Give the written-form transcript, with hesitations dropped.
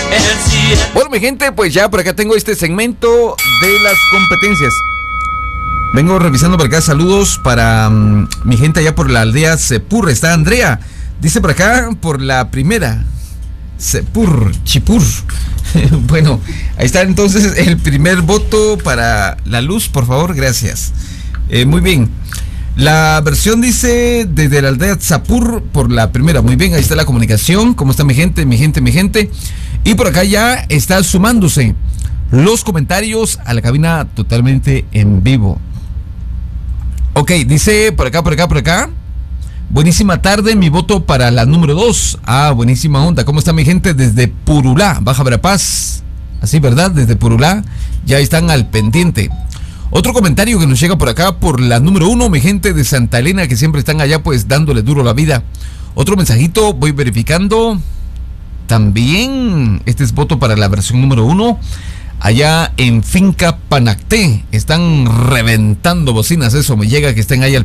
Bueno, mi gente, pues ya por acá tengo este segmento de las competencias. Vengo revisando por acá, saludos para mi gente allá por la aldea Sepur. Está Andrea, dice por acá, por la primera Sepur, Chipur. Bueno, ahí está entonces el primer voto para la luz, por favor, gracias. Muy bien. La versión dice desde la aldea Tzapur por la primera. Muy bien, ahí está la comunicación. ¿Cómo está mi gente, mi gente, mi gente? Y por acá ya está sumándose los comentarios a la cabina totalmente en vivo. Ok, dice por acá, por acá, por acá. Buenísima tarde, mi voto para la número 2. Ah, buenísima onda. ¿Cómo está mi gente? Desde Purulá, Baja Verapaz. Así, ¿verdad? Desde Purulá ya están al pendiente. Otro comentario que nos llega por acá por la número 1, mi gente de Santa Elena, que siempre están allá pues dándole duro la vida. Otro mensajito, voy verificando. También, este es voto para la versión número 1. Allá en Finca Panacté, están reventando bocinas, eso me llega que estén ahí al